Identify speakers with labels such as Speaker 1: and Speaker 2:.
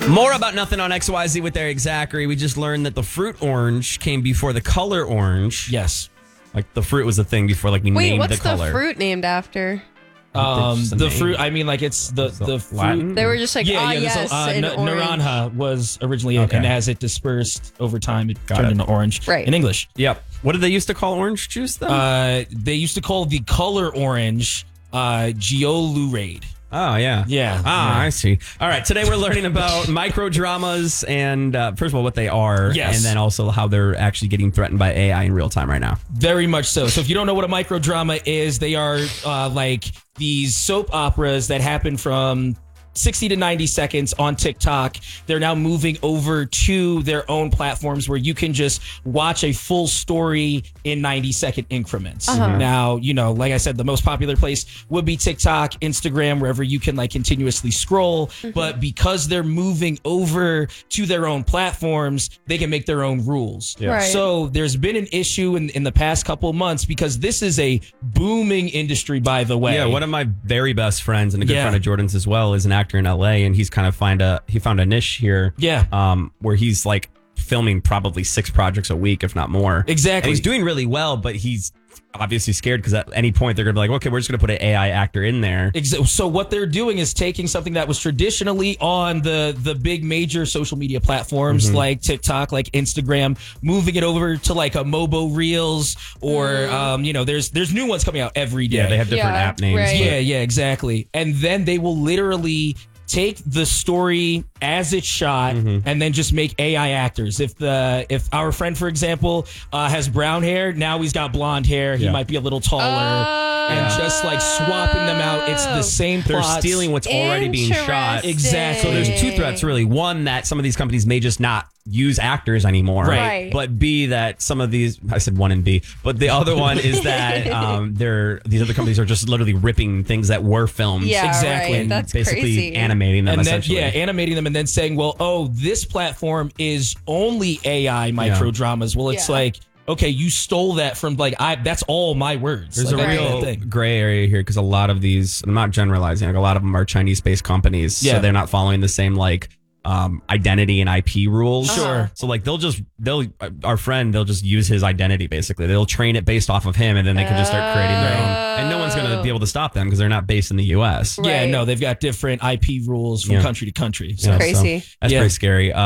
Speaker 1: More about Nothing on XYZ with Eric Zachary. We just learned that the fruit orange came before the color orange.
Speaker 2: Yes.
Speaker 1: Like the fruit was the thing before we named the color.
Speaker 3: Wait, what's the fruit named after?
Speaker 2: The fruit, I mean, like it's the fruit.
Speaker 1: Latin?
Speaker 3: They were just like, yes, in orange.
Speaker 2: Naranja was originally,
Speaker 1: Okay.
Speaker 2: and as it dispersed over time, it
Speaker 1: Got
Speaker 2: turned
Speaker 1: it.
Speaker 2: into orange.
Speaker 3: Right.
Speaker 2: In English.
Speaker 1: Yep. What did they used to call orange juice then?
Speaker 2: They used to call the color orange Geolurade.
Speaker 1: Oh, yeah.
Speaker 2: Yeah.
Speaker 1: Ah, I see. All right. Today we're learning about micro dramas and, first of all, what they are.
Speaker 2: Yes.
Speaker 1: And then also how they're actually getting threatened by AI in real time right now.
Speaker 2: Very much so. So if you don't know what a microdrama is, they are like these soap operas that happen from 60 to 90 seconds on TikTok. They're now moving over to their own platforms where you can just watch a full story in 90-second increments. Now, you know, like I said, the most popular place would be TikTok, Instagram, wherever you can like continuously scroll. But because they're moving over to their own platforms, they can make their own rules.
Speaker 1: Yeah.
Speaker 3: Right.
Speaker 2: So there's been an issue in the past couple of months because this is a booming industry, by the way.
Speaker 1: Yeah, one of my very best friends and a good
Speaker 2: Yeah.
Speaker 1: friend of Jordan's as well is an actor in LA, and he's kind of found a niche here.
Speaker 2: Yeah.
Speaker 1: Where he's like filming probably 6 projects a week, if not more.
Speaker 2: Exactly.
Speaker 1: And he's doing really well, but he's obviously scared because at any point they're gonna be like, okay, we're just gonna put an AI actor in there.
Speaker 2: So what they're doing is taking something that was traditionally on the big major social media platforms like TikTok, like Instagram, moving it over to like a Mobo Reels or you know, there's new ones coming out every day.
Speaker 1: Yeah, they have different
Speaker 3: Yeah,
Speaker 1: app names.
Speaker 3: right.
Speaker 1: but-
Speaker 2: Yeah, exactly. And then they will literally take the story as it's shot and then just make AI actors. If our friend, for example, has brown hair, now he's got blonde hair. He
Speaker 1: Yeah.
Speaker 2: might be a little taller. And just like swapping them out. It's the same
Speaker 1: They're
Speaker 2: plots.
Speaker 1: stealing what's already being shot.
Speaker 2: Exactly.
Speaker 1: So there's 2 threats really. One, that some of these companies may just not use actors anymore.
Speaker 2: Right.
Speaker 1: But B, that some of these, I said 1 and B, but the other one is that these other companies are just literally ripping things that were filmed.
Speaker 3: Yeah,
Speaker 2: Exactly.
Speaker 3: right.
Speaker 1: And
Speaker 3: That's
Speaker 1: basically
Speaker 3: crazy.
Speaker 1: animating them
Speaker 2: And then,
Speaker 1: essentially.
Speaker 2: animating them and then saying, well, oh, this platform is only AI micro dramas. Well, it's
Speaker 3: Yeah.
Speaker 2: like, okay, you stole that from that's all my words.
Speaker 1: There's
Speaker 2: like,
Speaker 1: a
Speaker 2: that's
Speaker 1: real
Speaker 2: the thing.
Speaker 1: gray area here because a lot of these, I'm not generalizing, like a lot of them are Chinese-based companies,
Speaker 2: Yeah.
Speaker 1: so they're not following the same like identity and IP rules.
Speaker 2: Sure.
Speaker 1: So like they'll our friend, they'll just use his identity basically. They'll train it based off of him, and then they can just start creating their own. And no one's gonna be able to stop them because they're not based in the U.S.
Speaker 3: Right.
Speaker 2: Yeah, no, they've got different IP rules from
Speaker 1: Yeah.
Speaker 2: country to country.
Speaker 1: Yeah, so
Speaker 3: Crazy.
Speaker 1: that's
Speaker 2: Yeah.
Speaker 1: pretty scary.